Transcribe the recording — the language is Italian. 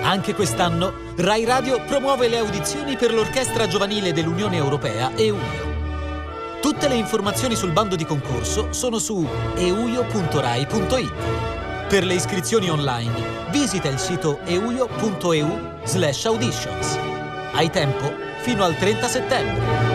Anche quest'anno Rai Radio promuove le audizioni per l'Orchestra Giovanile dell'Unione Europea EUIO. Tutte le informazioni sul bando di concorso sono su euio.rai.it. Per le iscrizioni online visita il sito euio.eu/auditions. Hai tempo fino al 30 settembre.